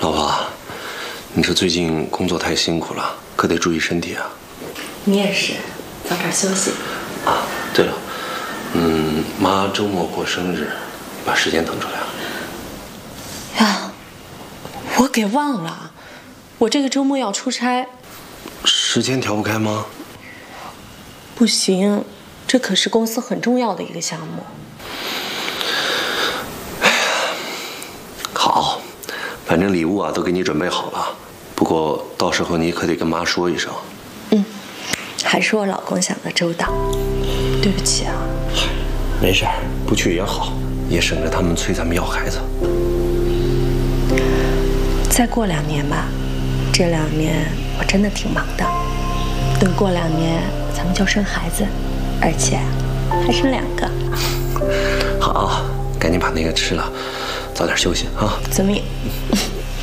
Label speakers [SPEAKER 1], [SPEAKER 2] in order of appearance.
[SPEAKER 1] 老婆，你这最近工作太辛苦了，可得注意身体啊。
[SPEAKER 2] 你也是，早点休息。
[SPEAKER 1] 啊，对了，妈周末过生日，你把时间腾出来啊。
[SPEAKER 2] 呀，我给忘了，我这个周末要出差。
[SPEAKER 1] 时间调不开吗？
[SPEAKER 2] 不行，这可是公司很重要的一个项目。
[SPEAKER 1] 好，反正礼物啊都给你准备好了，不过到时候你可得跟妈说一声。
[SPEAKER 2] 还是我老公想的周到，对不起啊。
[SPEAKER 1] 没事，不去也好，也省着他们催咱们要孩子。
[SPEAKER 2] 再过2年吧，这2年我真的挺忙的。等过2年，咱们就生孩子，而且还生2个。
[SPEAKER 1] 好，赶紧把那个吃了，早点休息啊。
[SPEAKER 2] 遵命。